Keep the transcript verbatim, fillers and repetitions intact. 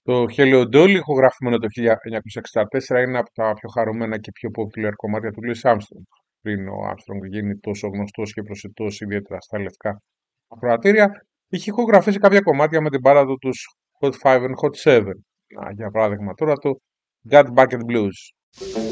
Το Hello Dolly, ηχογραφημένο το χίλια εννιακόσια εξήντα τέσσερα, είναι από τα πιο χαρούμενα και πιο popular κομμάτια του Louis Armstrong. Πριν ο Armstrong γίνει τόσο γνωστός και προσιτός, ιδιαίτερα στα λευκά ακροατήρια, είχε ηχογραφήσει κάποια κομμάτια με την μπάλαδο τους Hot Five and Hot Seven. Να, για παράδειγμα τώρα το Gut Bucket Blues.